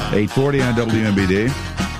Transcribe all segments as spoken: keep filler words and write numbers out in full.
eight forty on W M B D.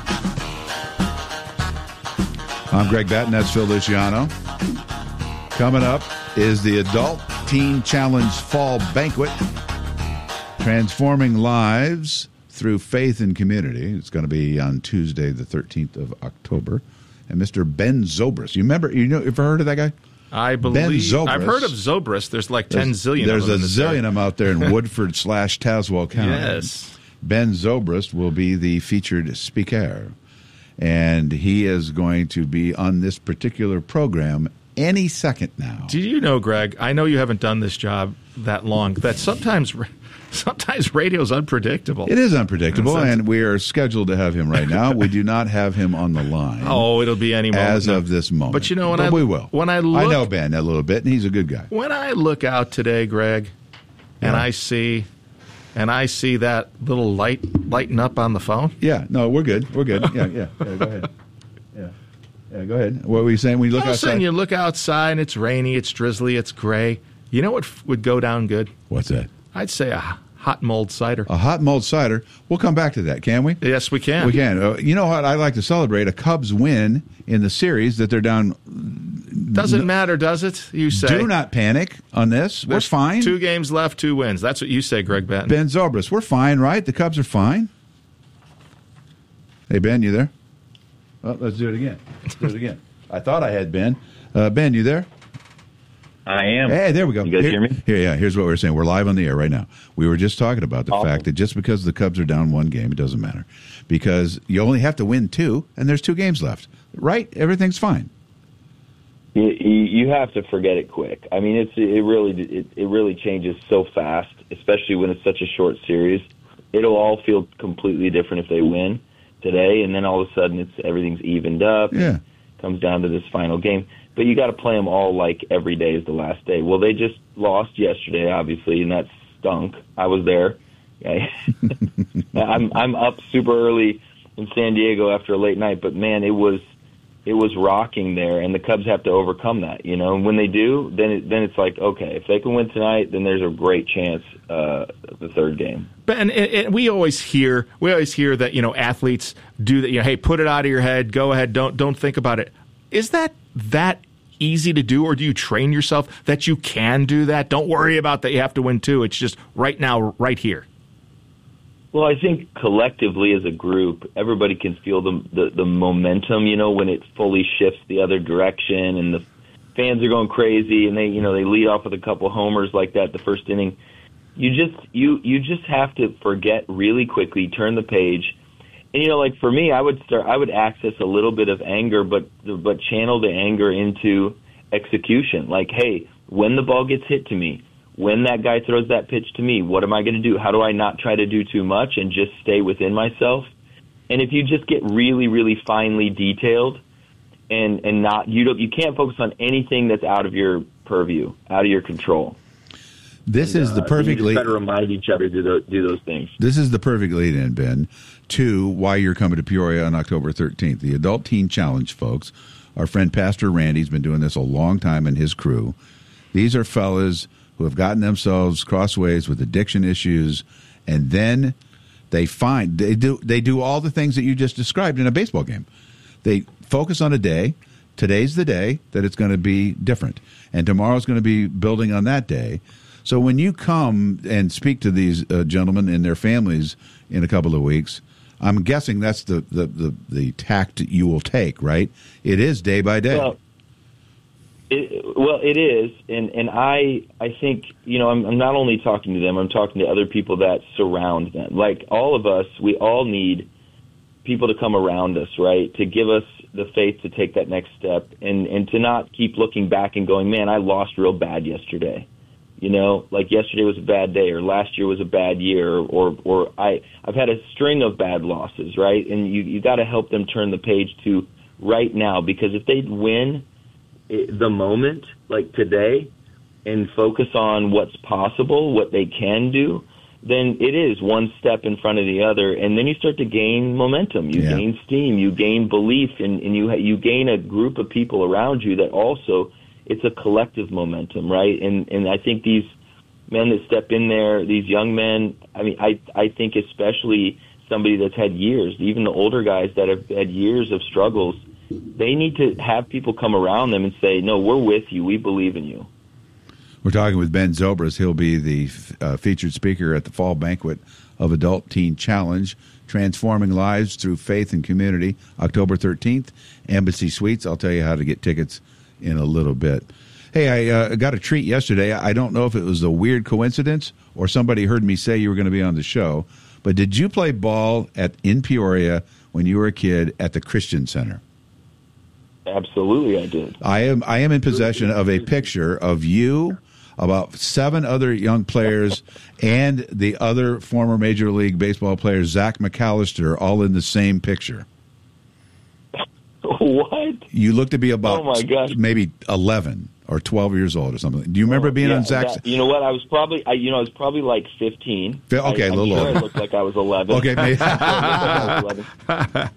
I'm Greg Batten. That's Phil Luciano. Coming up is the Adult Teen Challenge Fall Banquet, transforming lives through faith and community. It's going to be on Tuesday, the thirteenth of October. And Mister Ben Zobrist, you remember? You know, ever heard of that guy? I believe Ben Zobrist. I've heard of Zobrist. There's like ten there's, zillion. There's of them a zillion of them out there in Woodford slash Tazewell County. Yes. Ben Zobrist will be the featured speaker, and he is going to be on this particular program any second now. Do you know, Greg, I know you haven't done this job that long, that sometimes sometimes radio's unpredictable. It is unpredictable, and we are scheduled to have him right now. We do not have him on the line. Oh, it'll be any moment. As no. of this moment. But you know, when but I, we will. When I, look, I know Ben a little bit, and he's a good guy. When I look out today, Greg, and yeah. I see... And I see that little light lighting up on the phone. Yeah, no, we're good. We're good. Yeah, yeah, yeah. Go ahead. Yeah, yeah. Go ahead. What were you saying when you look I was outside? saying you look outside and it's rainy, it's drizzly, it's gray. You know what f- would go down good? What's that? I'd say a hot mulled cider. A hot mulled cider. We'll come back to that, can we? Yes, we can. We can. Uh, you know what? I like to celebrate a Cubs win in the series that they're down. Doesn't matter, does it? You say. Do not panic on this. We're There's fine. Two games left, two wins. That's what you say, Greg Batten. Ben Zobrist, we're fine, right? The Cubs are fine. Hey, Ben, you there? Oh, let's do it again. Let's do it again. I thought I had Ben. Uh, Ben, you there? I am. Hey, there we go. You guys here, hear me? Here, yeah. Here's what we're saying. We're live on the air right now. We were just talking about the Awesome. fact that just because the Cubs are down one game, it doesn't matter, because you only have to win two, and there's two games left. Right? Everything's fine. You, you have to forget it quick. I mean, it's it really it, it really changes so fast, especially when it's such a short series. It'll all feel completely different if they win today, and then all of a sudden it's everything's evened up. Yeah. And comes down to this final game. But you got to play them all like every day is the last day. Well, they just lost yesterday, obviously, and that stunk. I was there. I'm I'm up super early in San Diego after a late night, but man, it was it was rocking there, and the Cubs have to overcome that. You know, and when they do, then it, then it's like, okay, if they can win tonight, then there's a great chance uh, of the third game. But and, and we always hear we always hear that, you know, athletes do that. You know, hey, put it out of your head. Go ahead. Don't don't think about it. Is that that easy to do, or do you train yourself that you can do that? Don't worry about that. You have to win two. It's just right now, right here. Well, I think collectively as a group, everybody can feel the, the the momentum, you know, when it fully shifts the other direction, and the fans are going crazy, and they, you know, they lead off with a couple homers like that the first inning. You just you you just have to forget really quickly, turn the page. And, you know, like for me, I would start, I would access a little bit of anger, but but channel the anger into execution. Like, hey, when the ball gets hit to me, when that guy throws that pitch to me, what am I going to do? How do I not try to do too much and just stay within myself? And if you just get really, really finely detailed and and not, you don't, you can't focus on anything that's out of your purview, out of your control. This and, is the uh, perfect you just lead. better remind each other to do those, do those things. This is the perfect lead-in, Ben, to why you're coming to Peoria on October thirteenth. The Adult Teen Challenge, folks. Our friend Pastor Randy's been doing this a long time, and his crew. These are fellas who have gotten themselves crossways with addiction issues, and then they find they do they do all the things that you just described in a baseball game. They focus on a day. Today's the day that it's going to be different, and tomorrow's going to be building on that day. So when you come and speak to these uh, gentlemen and their families in a couple of weeks, I'm guessing that's the, the, the, the tact you will take, right? It is day by day. Well, it, well, it is, and and I I think, you know, I'm, I'm not only talking to them, I'm talking to other people that surround them. Like all of us, we all need people to come around us, right, to give us the faith to take that next step, and, and to not keep looking back and going, man, I lost real bad yesterday. You know, like yesterday was a bad day, or last year was a bad year, or or I I've had a string of bad losses, right? And you you got to help them turn the page to right now, because if they win the moment, like today, and focus on what's possible, what they can do, then it is one step in front of the other, and then you start to gain momentum, you yeah. gain steam, you gain belief, and, and you you gain a group of people around you that also. It's a collective momentum, right? And and I think these men that step in there, these young men, I mean, I I think especially somebody that's had years, even the older guys that have had years of struggles, they need to have people come around them and say, no, we're with you. We believe in you. We're talking with Ben Zobrist. He'll be the uh, featured speaker at the fall banquet of Adult Teen Challenge, Transforming Lives Through Faith and Community, October thirteenth, Embassy Suites. I'll tell you how to get tickets in a little bit. Hey, I uh, got a treat yesterday. I don't know if it was a weird coincidence or somebody heard me say you were going to be on the show, but did you play ball at in Peoria when you were a kid at the Christian Center? Absolutely, I did. I am I am in possession of a picture of you, about seven other young players, and the other former Major League Baseball player, Zach McAllister, all in the same picture. What? You look to be about oh my gosh. maybe eleven or twelve years old or something. Do you remember being yeah, on Zach's? That, you know what? I was probably, I, you know, I was probably like fifteen. Okay, I, a little I'm sure older. I looked like I was eleven. Okay, maybe. I was eleven.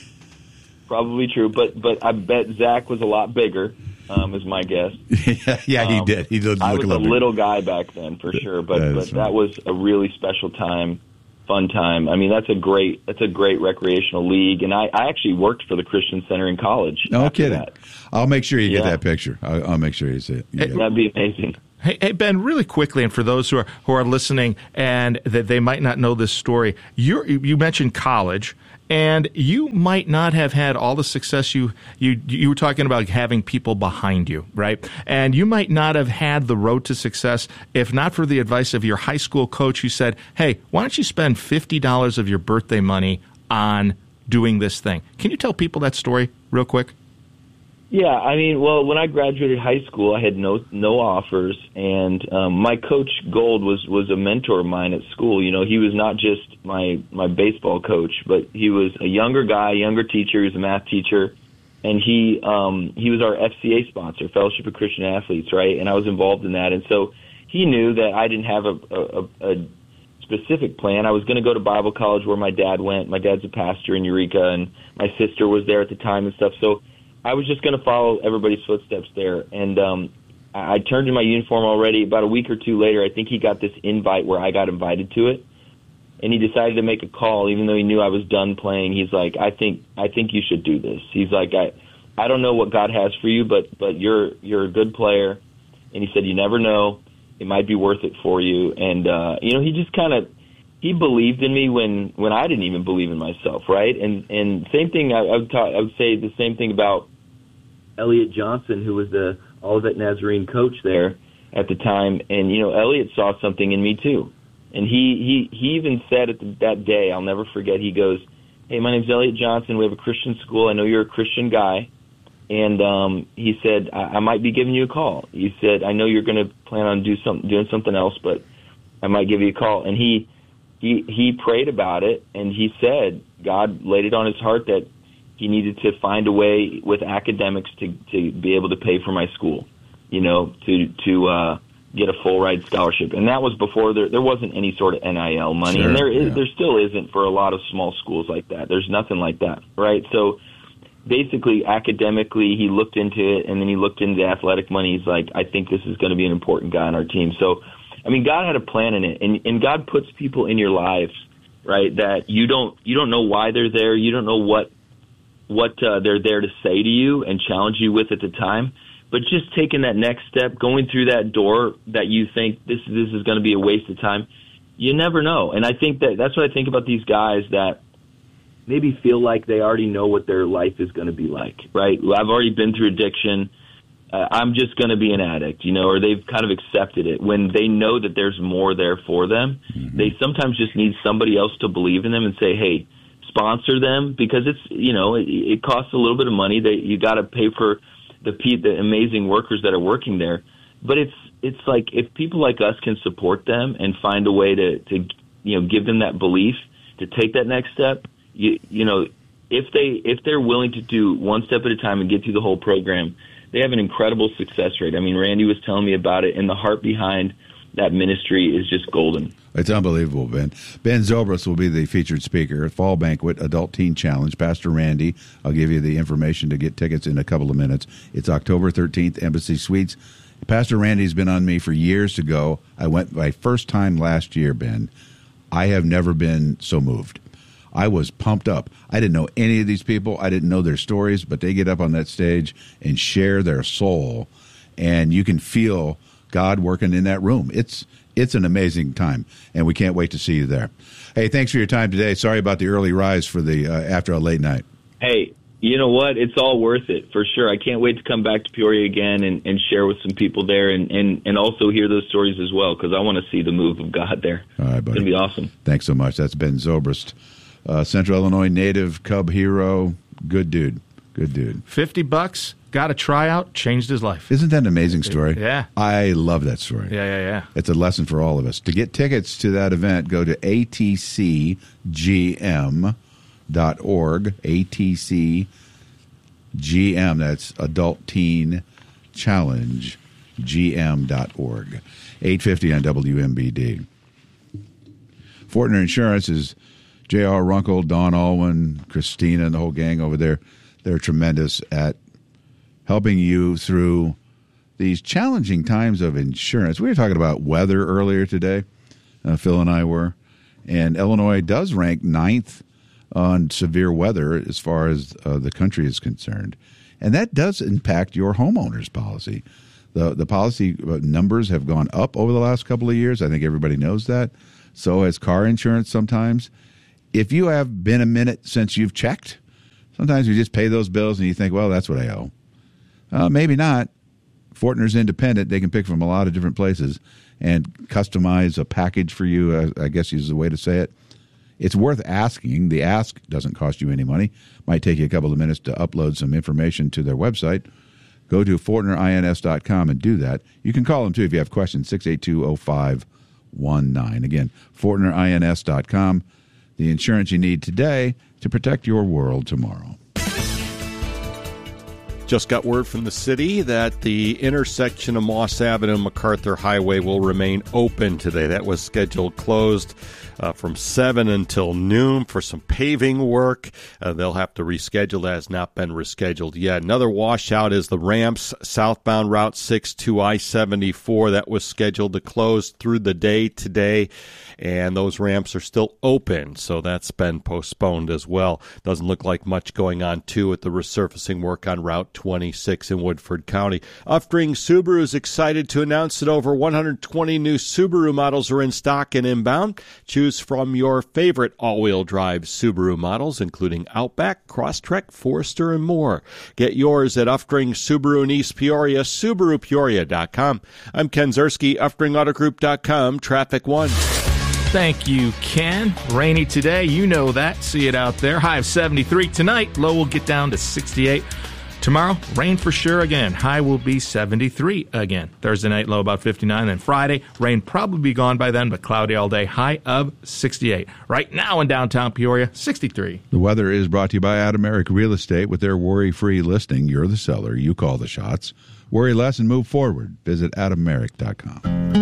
Probably true, but but I bet Zach was a lot bigger. Um, is my guess. yeah, yeah, he um, did. He did. I look was a a little, little guy back then, for sure. But that but right. that was a really special time, fun time. I mean, that's a great that's a great recreational league, and I, I actually worked for the Christian Center in college. No kidding. That. I'll make sure you get Yeah. that picture. I'll, I'll make sure you see it. You Hey, get it. That'd be amazing. Hey, hey, Ben, really quickly, and for those who are who are listening and that they might not know this story, you you mentioned college, and you might not have had all the success you you you were talking about having people behind you, right? And you might not have had the road to success if not for the advice of your high school coach who said, "Hey, why don't you spend fifty dollars of your birthday money on doing this thing?" Can you tell people that story real quick? Yeah, I mean, well, when I graduated high school, I had no no offers, and um, my coach Gold was was a mentor of mine at school. You know, he was not just my my baseball coach, but he was a younger guy, younger teacher. He was a math teacher, and he um, he was our F C A sponsor, Fellowship of Christian Athletes, right? And I was involved in that, and so he knew that I didn't have a, a, a specific plan. I was going to go to Bible college where my dad went. My dad's a pastor in Eureka, and my sister was there at the time and stuff. So I was just going to follow everybody's footsteps there. And um, I, I turned in my uniform already. About a week or two later, I think he got this invite where I got invited to it. And he decided to make a call, even though he knew I was done playing. He's like, I think I think you should do this. He's like, I I don't know what God has for you, but but you're you're a good player. And he said, you never know. It might be worth it for you. And, uh, you know, he just kind of, he believed in me when, when I didn't even believe in myself, right? And and same thing, I, I, would talk, I would say the same thing about Elliot Johnson, who was the Olivet Nazarene coach there at the time. And, you know, Elliot saw something in me too. And he, he, he even said at the, that day, I'll never forget, he goes, hey, my name's Elliot Johnson. We have a Christian school. I know you're a Christian guy. And um, he said, I, I might be giving you a call. He said, I know you're going to plan on do some, doing something else, but I might give you a call. And he, he, he prayed about it, and he said God laid it on his heart that he needed to find a way with academics to, to be able to pay for my school, you know, to to uh, get a full ride scholarship. And that was before there there wasn't any sort of N I L money, Sure, and there is yeah. there still isn't for a lot of small schools like that. There's nothing like that, right? So basically, academically, he looked into it, and then he looked into athletic money. He's like, I think this is going to be an important guy on our team. So, I mean, God had a plan in it, and and God puts people in your lives, right? That you don't you don't know why they're there, you don't know what. what uh, they're there to say to you and challenge you with at the time, but just taking that next step, going through that door that you think this this is going to be a waste of time, you never know. And I think that that's what I think about these guys that maybe feel like they already know what their life is going to be like, right? I've already been through addiction. Uh, I'm just going to be an addict, you know, or they've kind of accepted it when they know that there's more there for them. Mm-hmm. They sometimes just need somebody else to believe in them and say, hey, sponsor them, because it's, you know, it, it costs a little bit of money. That you got to pay for the the amazing workers that are working there. But it's it's like if people like us can support them and find a way to, to you know, give them that belief to take that next step, you you know, if they if they're willing to do one step at a time and get through the whole program, they have an incredible success rate. I mean, Randy was telling me about it, and the heart behind that ministry is just golden. It's unbelievable, Ben. Ben Zobrist will be the featured speaker at Fall Banquet Adult Teen Challenge. Pastor Randy, I'll give you the information to get tickets in a couple of minutes. It's October thirteenth, Embassy Suites. Pastor Randy's been on me for years to go. I went my first time last year, Ben. I have never been so moved. I was pumped up. I didn't know any of these people. I didn't know their stories, but they get up on that stage and share their soul, and you can feel God working in that room. It's it's an amazing time, and we can't wait to see you there. Hey, thanks for your time today. Sorry about the early rise for the uh, after a late night. Hey, you know what? It's all worth it, for sure. I can't wait to come back to Peoria again and, and share with some people there and, and, and also hear those stories as well, because I want to see the move of God there. All right, buddy. It's going to be awesome. Thanks so much. That's Ben Zobrist, uh, Central Illinois native, Cub hero. Good dude. Good dude. fifty bucks, got a tryout, changed his life. Isn't that an amazing story? Yeah. I love that story. Yeah, yeah, yeah. It's a lesson for all of us. To get tickets to that event, go to A T C G M dot org. A T C G M, that's Adult Teen Challenge, G M dot org. eight fifty on W M B D. Fortner Insurance is J R. Runkle, Don Alwyn, Christina, and the whole gang over there. They're tremendous at helping you through these challenging times of insurance. We were talking about weather earlier today, uh, Phil and I were, and Illinois does rank ninth on severe weather as far as uh, the country is concerned. And that does impact your homeowner's policy. The the policy numbers have gone up over the last couple of years. I think everybody knows that. So has car insurance sometimes. If you have been a minute since you've checked, sometimes you just pay those bills and you think, well, that's what I owe. Uh, maybe not. Fortner's independent. They can pick from a lot of different places and customize a package for you, I guess is the way to say it. It's worth asking. The ask doesn't cost you any money. Might take you a couple of minutes to upload some information to their website. Go to Fortner Ins dot com and do that. You can call them, too, if you have questions, six eight two, oh five one nine. Again, Fortner Ins dot com. The insurance you need today to protect your world tomorrow. Just got word from the city that the intersection of Moss Avenue and MacArthur Highway will remain open today. That was scheduled closed uh, from seven until noon for some paving work. Uh, they'll have to reschedule. That has not been rescheduled yet. Another washout is the ramps southbound Route six to I seventy-four. That was scheduled to close through the day today, and those ramps are still open, so that's been postponed as well. Doesn't look like much going on, too, with the resurfacing work on Route twenty-six in Woodford County. Uftring Subaru is excited to announce that over one hundred twenty new Subaru models are in stock and inbound. Choose from your favorite all-wheel drive Subaru models, including Outback, Crosstrek, Forester, and more. Get yours at Uftring Subaru in East Peoria, Subaru Peoria dot com. I'm Ken Zerski, Uftring Auto Group dot com, Traffic One. Thank you, Ken. Rainy today, you know that. See it out there. High of seventy-three tonight. Low will get down to sixty-eight. Tomorrow, rain for sure again. High will be seventy-three again. Thursday night, low about fifty-nine. Then Friday, rain probably be gone by then, but cloudy all day. High of sixty-eight. Right now in downtown Peoria, sixty-three. The weather is brought to you by Adameric Real Estate. With their worry-free listing, you're the seller. You call the shots. Worry less and move forward. Visit Adameric dot com.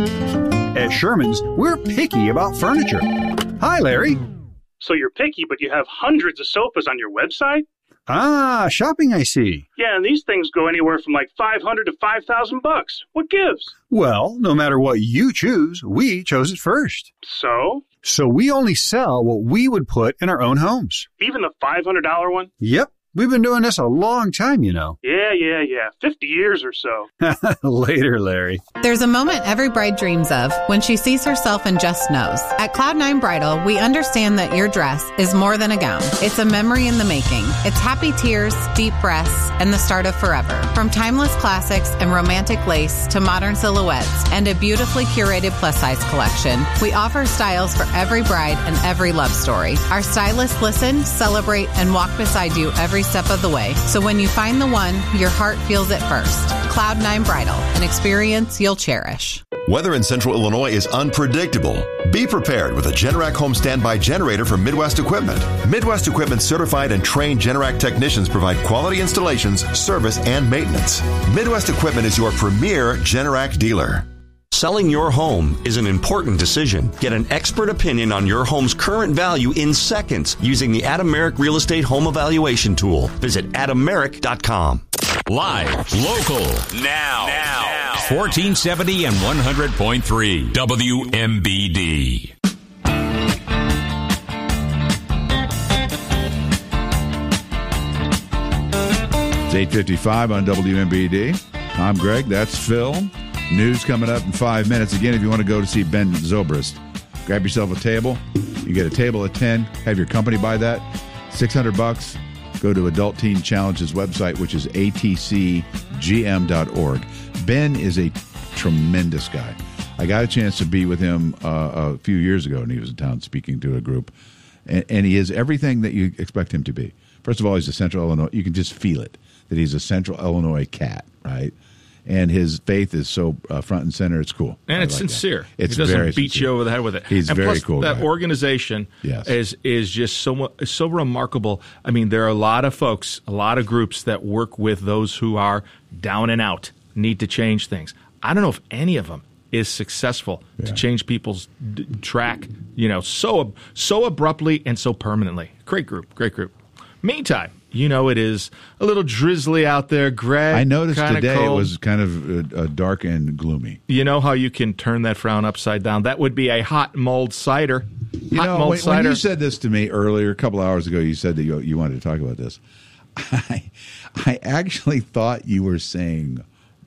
At Sherman's, we're picky about furniture. Hi, Larry. So you're picky, but you have hundreds of sofas on your website? Ah, shopping, I see. Yeah, and these things go anywhere from like five hundred to five thousand bucks. What gives? Well, no matter what you choose, we chose it first. So? So we only sell what we would put in our own homes. Even the five hundred dollars one? Yep. We've been doing this a long time, you know. Yeah, yeah, yeah. fifty years or so. Later, Larry. There's a moment every bride dreams of when she sees herself and just knows. At Cloud nine Bridal, we understand that your dress is more than a gown. It's a memory in the making. It's happy tears, deep breaths, and the start of forever. From timeless classics and romantic lace to modern silhouettes and a beautifully curated plus-size collection, we offer styles for every bride and every love story. Our stylists listen, celebrate, and walk beside you every step of the way. So when you find the one, your heart feels it first. Cloud nine Bridal, an experience you'll cherish. Weather in Central Illinois is unpredictable. Be prepared with a Generac home standby generator from Midwest Equipment. Midwest Equipment certified and trained Generac technicians provide quality installations, service, and maintenance. Midwest Equipment is your premier Generac dealer. Selling your home is an important decision. Get an expert opinion on your home's current value in seconds using the Adameric Real Estate Home Evaluation Tool. Visit Adameric dot com. Live, local, now, now. fourteen seventy and one hundred point three W M B D. It's eight fifty-five on W M B D. I'm Greg. That's Phil. News coming up in five minutes. Again, if you want to go to see Ben Zobrist, grab yourself a table. You get a table of ten. Have your company buy that. six hundred bucks. Go to Adult Teen Challenge's website, which is a t c g m dot org. Ben is a tremendous guy. I got a chance to be with him uh, a few years ago, and he was in town speaking to a group. And, and he is everything that you expect him to be. First of all, he's a Central Illinois. You can just feel it, that he's a Central Illinois cat, right? And his faith is so uh, front and center. It's cool. And I it's like sincere. That. It's he doesn't very beat sincere. you over the head with it. He's and very plus, cool that guy. organization Yes. is is just so so remarkable. I mean, there are a lot of folks, a lot of groups that work with those who are down and out, need to change things. I don't know if any of them is successful Yeah. to change people's d- track, you know, so so abruptly and so permanently. Great group, great group. Meantime, you know it is a little drizzly out there, Greg. I noticed kinda today cold. it was kind of uh, uh, dark and gloomy. You know how you can turn that frown upside down? That would be a hot mulled cider. You hot know, mulled when, cider. when you said this to me earlier, a couple hours ago, you said that you, you wanted to talk about this. I, I actually thought you were saying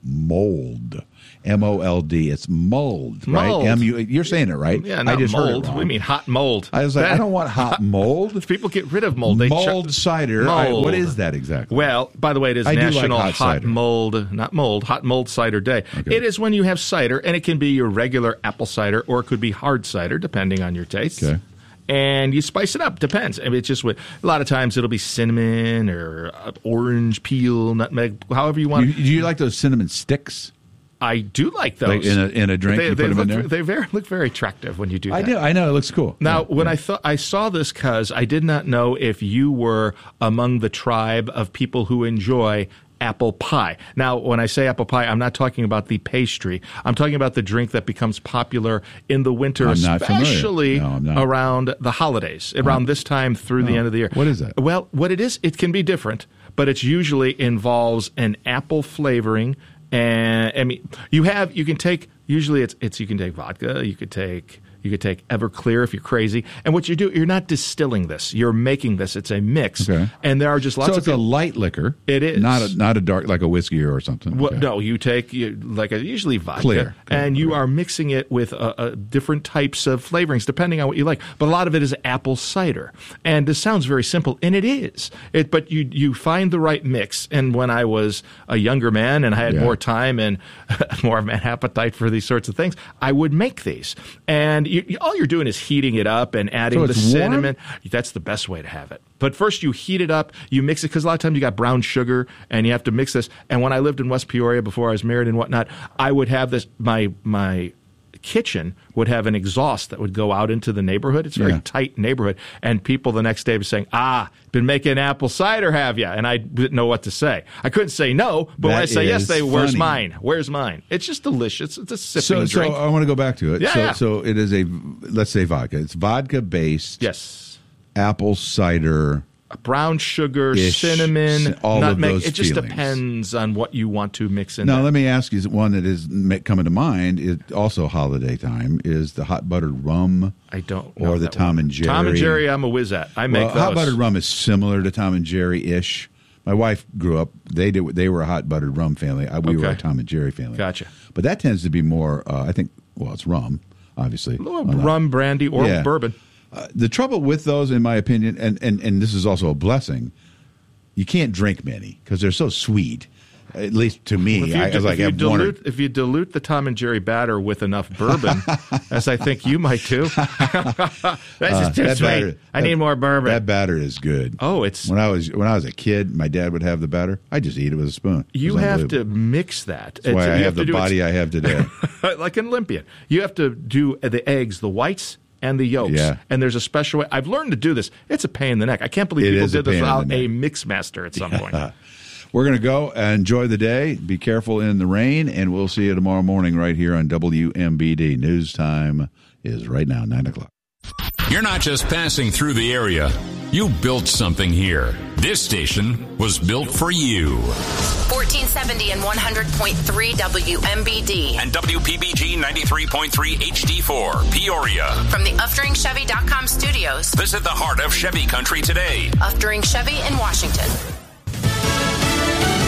mold. M O L D. It's mold, right? Mold. M U. You're saying it right. yeah, not I just mold. Heard it wrong. We mean hot mold. I was like, That- I don't want hot mold. If people get rid of mold, they mold chuck- cider. I- Mold. what is that exactly? Well, by the way, it is I do like National hot cider. Mold, not mold, Hot Mold Cider Day. Okay. It is when you have cider, and it can be your regular apple cider, or it could be hard cider, depending on your taste. Okay. And you spice it up. Depends. I mean, it's just what a lot of times it'll be cinnamon or uh, orange peel, nutmeg, however you want. You, do you like those cinnamon sticks? I do like those Like in a- in a drink, They, you they put 'em in look, there? They very, look very attractive when you do I that. do. I know. It looks cool. Now, Yeah, when yeah. I thought I saw this, because I did not know if you were among the tribe of people who enjoy apple pie. Now, when I say apple pie, I'm not talking about the pastry. I'm talking about the drink that becomes popular in the winter, I'm not familiar. especially No, I'm not. around the holidays, around this time through the No. end of the year. What is that? Well, what it is, it can be different, but it usually involves an apple flavoring. And I mean, you have you can take usually it's it's you can take vodka, you could take you could take Everclear if you're crazy. And what you do, you're not distilling this, you're making this. It's a mix, Okay. and there are just lots so of it's a people- light liquor. It is. not a not a dark like a whiskey or something. Well, Okay. no, you take you, like a, usually vodka, Clear, clear, and you clear. are mixing it with uh, uh, different types of flavorings depending on what you like. But a lot of it is apple cider, and this sounds very simple, and it is. It, but you you find the right mix. And when I was a younger man and I had Yeah. more time and more of an appetite for these sorts of things, I would make these. And you, you- all you're doing is heating it up and adding So the it's warm? cinnamon. That's the best way to have it. But first you heat it up, you mix it, because a lot of times you got brown sugar and you have to mix this. And when I lived in West Peoria before I was married and whatnot, I would have this, my my kitchen would have an exhaust that would go out into the neighborhood. It's a very Yeah. tight neighborhood. And people the next day were saying, ah, been making apple cider, have you? And I didn't know what to say. I couldn't say no, but when That I say yes, is they, where's funny. mine? Where's mine? It's just delicious. It's a sipping So, so drink. I want to go back to it. Yeah, so, yeah. so it is a let's say vodka. It's vodka based. yes. Apple cider. Brown sugar, Ish, cinnamon, all of nutmeg. those It just feelings. depends on what you want to mix in. Now, there. let me ask you one that is ma- coming to mind. Is also holiday time. Is the hot buttered rum? I don't know Or the that Tom one. and Jerry. Tom and Jerry, I'm a whiz at. I make well, those. hot buttered rum is similar to Tom and Jerry ish. My wife grew up. They did. They were a hot buttered rum family. I, we were a Okay. Tom and Jerry family. Gotcha. But that tends to be more. Uh, I think. Well, it's rum, obviously. Well, Well, not- rum, brandy, or Yeah. bourbon. Uh, the trouble with those, in my opinion, and, and, and this is also a blessing, you can't drink many because they're so sweet. At least to me, If you, I, I was like, if, you I have one or- dilute, if you dilute the Tom and Jerry batter with enough bourbon, as I think you might do, that's Uh, just too that sweet. batter- I that- need more bourbon. That batter is good. Oh, it's- when I was when I was a kid, my dad would have the batter. I just eat it with a spoon. It you was have to unbelievable. mix that. That's why It's- I you have to the do it- body I have today. like an Olympian. You have to do the eggs, the whites, and the yolks. Yeah. And there's a special way. I've learned to do this. It's a pain in the neck. I can't believe It people is a did this pain in the without neck. a mix master at some point. We're going to go and enjoy the day. Be careful in the rain, and we'll see you tomorrow morning right here on W M B D. News time is right now, nine o'clock. You're not just passing through the area. You built something here. This station was built for you. fourteen seventy and one hundred point three W M B D. And W P B G ninety-three point three H D four, Peoria. From the Uftering Chevy dot com studios. Visit the heart of Chevy country today. Uftering Chevy in Washington.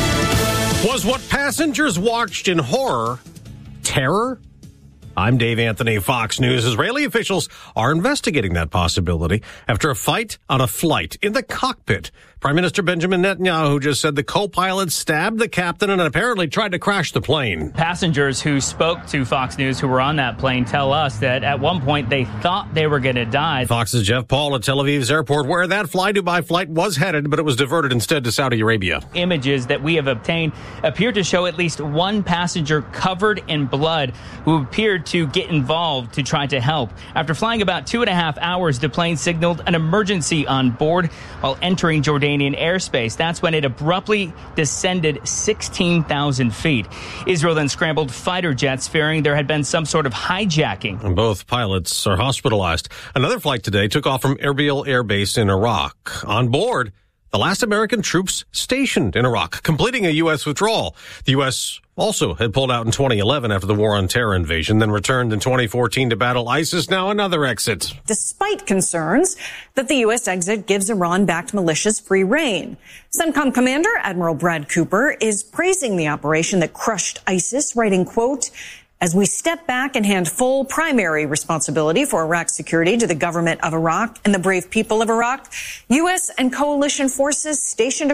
Was what passengers watched in horror terror? I'm Dave Anthony, Fox News. Israeli officials are investigating that possibility after a fight on a flight in the cockpit. Prime Minister Benjamin Netanyahu just said the co-pilot stabbed the captain and apparently tried to crash the plane. Passengers who spoke to Fox News who were on that plane tell us that at one point they thought they were going to die. Fox's Jeff Paul at Tel Aviv's airport, where that Fly Dubai flight was headed, but it was diverted instead to Saudi Arabia. Images that we have obtained appear to show at least one passenger covered in blood who appeared to get involved to try to help. After flying about two and a half hours, the plane signaled an emergency on board while entering Jordanian airspace. That's when it abruptly descended sixteen thousand feet. Israel then scrambled fighter jets, fearing there had been some sort of hijacking. And both pilots are hospitalized. Another flight today took off from Erbil Air Base in Iraq. On board, the last American troops stationed in Iraq, completing a U S withdrawal. The U S also had pulled out in twenty eleven after the war on terror invasion, then returned in twenty fourteen to battle ISIS. Now another exit. Despite concerns that the U S exit gives Iran-backed militias free rein. CENTCOM Commander Admiral Brad Cooper is praising the operation that crushed ISIS, writing, quote, "As we step back and hand full primary responsibility for Iraq's security to the government of Iraq and the brave people of Iraq, U S and coalition forces stationed